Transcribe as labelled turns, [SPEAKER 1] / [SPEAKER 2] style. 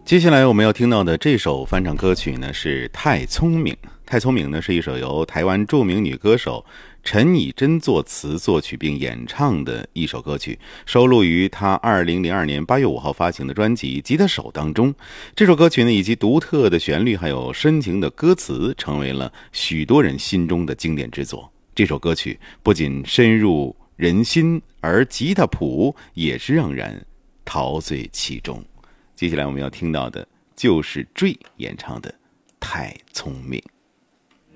[SPEAKER 1] 接下来我们要听到的这首翻唱歌曲呢是《太聪明》。《太聪明》呢是一首由台湾著名女歌手陈绮贞作词作曲并演唱的一首歌曲，收录于她2002年8月5号发行的专辑《吉他手》当中。这首歌曲呢以及独特的旋律还有深情的歌词，成为了许多人心中的经典之作。这首歌曲不仅深入人心，而吉他谱也是让人陶醉其中。接下来我们要听到的就是 Dre 演唱的《太聪明》。